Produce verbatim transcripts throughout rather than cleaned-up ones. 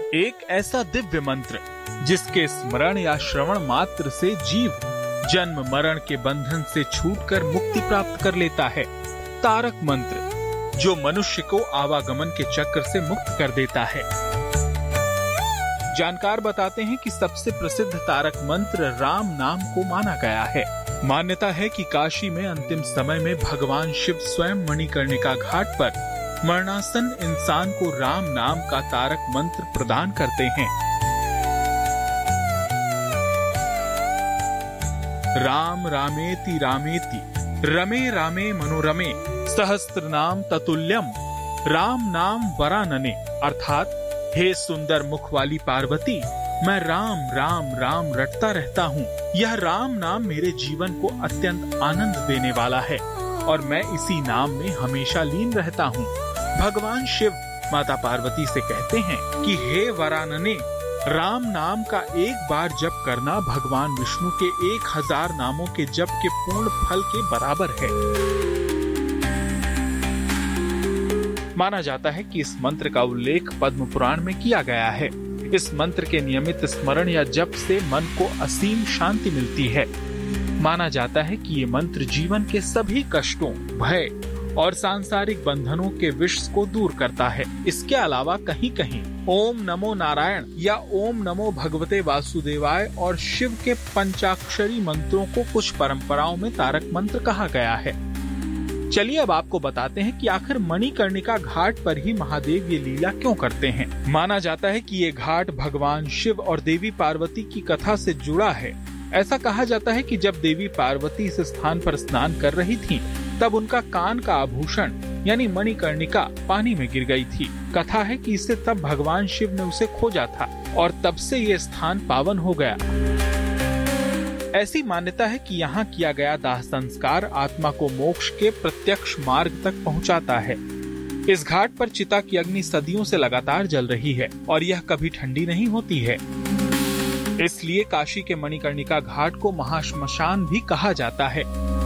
एक ऐसा दिव्य मंत्र जिसके स्मरण या श्रवण मात्र से जीव जन्म मरण के बंधन से छूटकर मुक्ति प्राप्त कर लेता है। तारक मंत्र जो मनुष्य को आवागमन के चक्र से मुक्त कर देता है। जानकार बताते हैं कि सबसे प्रसिद्ध तारक मंत्र राम नाम को माना गया है। मान्यता है कि काशी में अंतिम समय में भगवान शिव स्वयं मणिकर्णिका घाट पर मरणासन इंसान को राम नाम का तारक मंत्र प्रदान करते हैं। राम रामेति रामेति रमे रामे मनोरमे सहस्त्र नाम ततुल्यम राम नाम वरानने, अर्थात हे सुंदर मुख वाली पार्वती, मैं राम राम राम रटता रहता हूँ। यह राम नाम मेरे जीवन को अत्यंत आनंद देने वाला है और मैं इसी नाम में हमेशा लीन रहता हूँ। भगवान शिव माता पार्वती से कहते हैं कि हे वरानने, राम नाम का एक बार जप करना भगवान विष्णु के एक हजार नामों के जप के पूर्ण फल के बराबर है। माना जाता है कि इस मंत्र का उल्लेख पद्म पुराण में किया गया है। इस मंत्र के नियमित स्मरण या जप से मन को असीम शांति मिलती है। माना जाता है कि ये मंत्र जीवन के सभी कष्टों, भय और सांसारिक बंधनों के विष को दूर करता है। इसके अलावा कहीं कहीं ओम नमो नारायण या ओम नमो भगवते वासुदेवाय और शिव के पंचाक्षरी मंत्रों को कुछ परंपराओं में तारक मंत्र कहा गया है। चलिए अब आपको बताते हैं कि आखिर मणिकर्णिका घाट पर ही महादेव ये लीला क्यों करते हैं। माना जाता है कि ये घाट भगवान शिव और देवी पार्वती की कथा से जुड़ा है। ऐसा कहा जाता है कि जब देवी पार्वती इस स्थान पर स्नान कर रही थीं, तब उनका कान का आभूषण यानी मणिकर्णिका पानी में गिर गई थी। कथा है कि इससे तब भगवान शिव ने उसे खोजा था और तब से ये स्थान पावन हो गया। ऐसी मान्यता है कि यहाँ किया गया दाह संस्कार आत्मा को मोक्ष के प्रत्यक्ष मार्ग तक पहुँचाता है। इस घाट पर चिता की अग्नि सदियों से लगातार जल रही है और यह कभी ठंडी नहीं होती है। इसलिए काशी के मणिकर्णिका घाट को महाश्मशान भी कहा जाता है।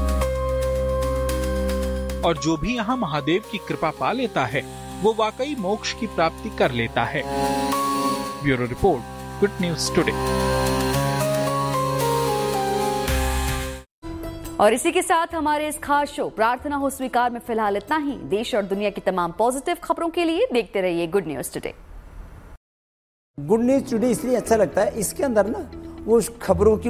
और जो भी यहाँ महादेव की कृपा पा लेता है वो वाकई मोक्ष की प्राप्ति कर लेता है। Bureau report, good news today. और इसी के साथ हमारे इस खास शो प्रार्थना हो स्वीकार में फिलहाल इतना ही। देश और दुनिया की तमाम पॉजिटिव खबरों के लिए देखते रहिए good news today. Good news today इसलिए अच्छा लगता है, इसके अंदर ना वो खबरों की